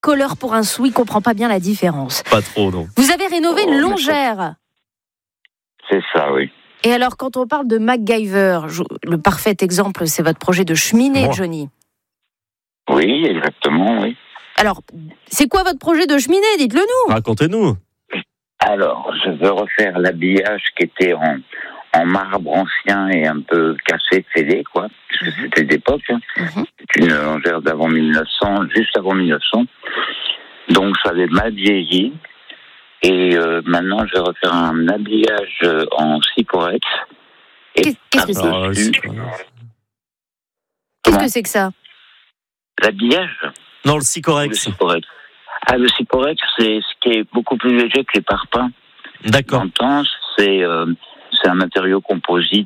colleur pour un sou, il comprend pas bien la différence. Pas trop, non. Vous avez rénové une longère. C'est ça, oui. Et alors, quand on parle de MacGyver, le parfait exemple, c'est votre projet de cheminée, Johnny. Oui, exactement, oui. Alors, c'est quoi votre projet de cheminée? Dites-le nous. Racontez-nous. Alors, je veux refaire l'habillage qui était en marbre ancien et un peu cassé, fêlé, quoi. Parce que c'était d'époque. Hein. C'est une longère d'avant 1900, juste avant 1900. Donc, ça avait mal vieilli. Et maintenant, je vais refaire un habillage en Sycorex. Qu'est-ce que c'est? Qu'est-ce que c'est que ça? L'habillage? Non, le Sycorex. Le Sycorex, c'est ce qui est beaucoup plus léger que les parpaings. D'accord. J'entends, c'est un matériau composite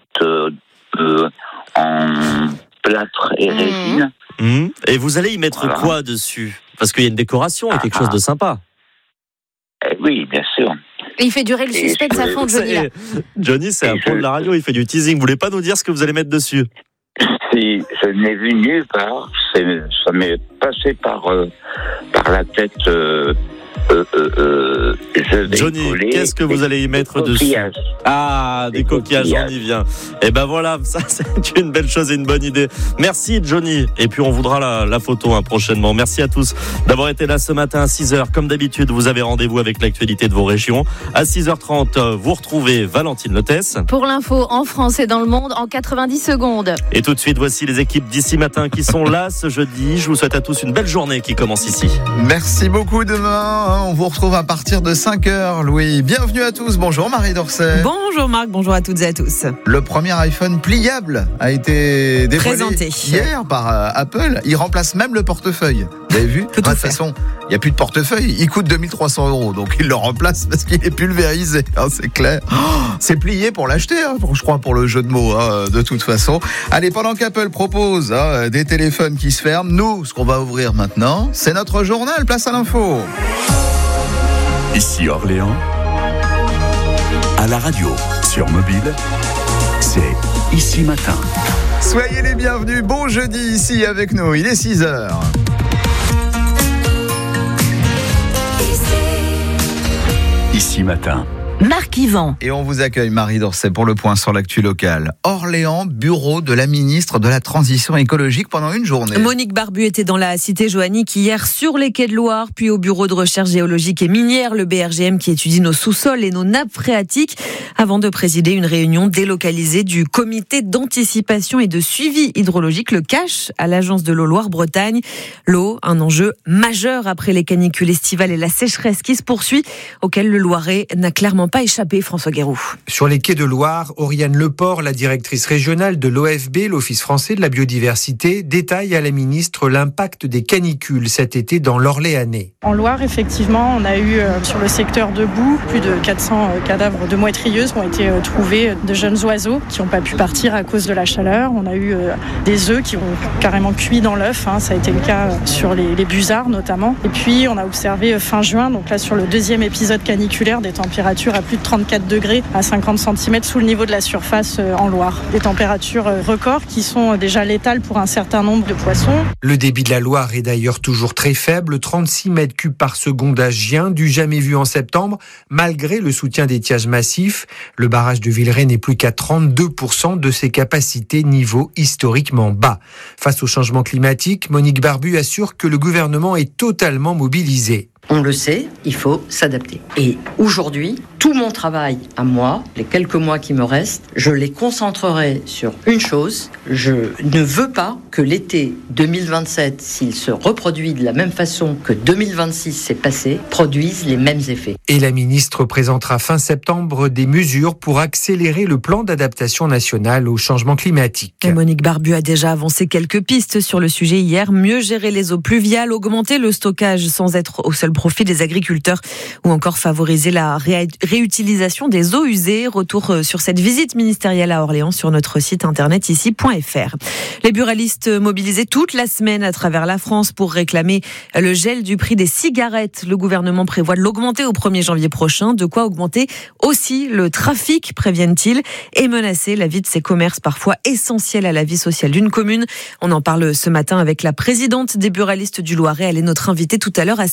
en plâtre et résine. Et vous allez y mettre quoi dessus? Parce qu'il y a une décoration et quelque chose de sympa. Oui, bien sûr. Il fait durer le suspense à fond, Johnny. Johnny, c'est un pro de la radio, il fait du teasing. Vous voulez pas nous dire ce que vous allez mettre dessus? Si, je n'ai vu nulle part. Ça m'est passé par la tête. Johnny, qu'est-ce que vous allez y mettre dessus? Ah, des coquillages, on y vient. Et ben voilà, ça c'est une belle chose et une bonne idée. Merci Johnny. Et puis on voudra la photo prochainement. Merci à tous d'avoir été là ce matin à 6h. Comme d'habitude, vous avez rendez-vous avec l'actualité de vos régions. À 6h30, vous retrouvez Valentine Lotès. Pour l'info en France et dans le monde en 90 secondes. Et tout de suite, voici les équipes d'ici matin qui sont là ce jeudi. Je vous souhaite à tous une belle journée qui commence ici. Merci beaucoup. Demain, on vous retrouve à partir de 5h, Louis. Bienvenue à tous. Bonjour Marie Dorcet. Bonjour Marc, bonjour à toutes et à tous. Le premier iPhone pliable a été présenté hier par Apple. Il remplace même le portefeuille. Vous avez vu? De toute façon, il n'y a plus de portefeuille. Il coûte 2300 €. Donc il le remplace parce qu'il est pulvérisé. C'est clair. C'est plié pour l'acheter, je crois, pour le jeu de mots, de toute façon. Allez, pendant qu'Apple propose des téléphones qui se ferment, nous, ce qu'on va ouvrir maintenant, c'est notre journal. Place à l'info. Ici Orléans, à la radio, sur mobile, c'est Ici Matin. Soyez les bienvenus, bon jeudi ici avec nous, il est 6h. Ici Matin. Marc Yvan. Et on vous accueille Marie Dorcet pour le point sur l'actu locale. Orléans, bureau de la ministre de la Transition écologique pendant une journée. Monique Barbu était dans la cité Joannique hier sur les quais de Loire, puis au bureau de recherche géologique et minière, le BRGM qui étudie nos sous-sols et nos nappes phréatiques, avant de présider une réunion délocalisée du comité d'anticipation et de suivi hydrologique, le CACH, à l'agence de l'eau Loire-Bretagne. L'eau, un enjeu majeur après les canicules estivales et la sécheresse qui se poursuit, auquel le Loiret n'a clairement pas échappé, François Guéroux. Sur les quais de Loire, Oriane Leport, la directrice régionale de l'OFB, l'Office français de la biodiversité, détaille à la ministre l'impact des canicules cet été dans l'Orléanais. En Loire, effectivement, on a eu sur le secteur de Boue plus de 400 cadavres de mouettes rieuses ont été trouvés, de jeunes oiseaux qui n'ont pas pu partir à cause de la chaleur. On a eu des œufs qui ont carrément cuit dans l'œuf, ça a été le cas sur les busards notamment. Et puis on a observé fin juin, donc là sur le deuxième épisode caniculaire, des températures à plus de 34 degrés à 50 cm sous le niveau de la surface en Loire. Des températures records qui sont déjà létales pour un certain nombre de poissons. Le débit de la Loire est d'ailleurs toujours très faible, 36 mètres cubes par seconde à Gien, du jamais vu en septembre, malgré le soutien d'étiage massif. Le barrage de Villeray n'est plus qu'à 32% de ses capacités, niveau historiquement bas. Face au changement climatique, Monique Barbu assure que le gouvernement est totalement mobilisé. On le sait, il faut s'adapter. Et aujourd'hui, tout mon travail à moi, les quelques mois qui me restent, je les concentrerai sur une chose. Je ne veux pas que l'été 2027, s'il se reproduit de la même façon que 2026 s'est passé, produise les mêmes effets. Et la ministre présentera fin septembre des mesures pour accélérer le plan d'adaptation national au changement climatique. Et Monique Barbu a déjà avancé quelques pistes sur le sujet hier. Mieux gérer les eaux pluviales, augmenter le stockage sans être au seul profit des agriculteurs ou encore favoriser la réutilisation des eaux usées. Retour sur cette visite ministérielle à Orléans sur notre site internet ici.fr. Les buralistes mobilisés toute la semaine à travers la France pour réclamer le gel du prix des cigarettes. Le gouvernement prévoit de l'augmenter au 1er janvier prochain. De quoi augmenter aussi le trafic, préviennent-ils, et menacer la vie de ces commerces parfois essentiels à la vie sociale d'une commune. On en parle ce matin avec la présidente des buralistes du Loiret. Elle est notre invitée tout à l'heure à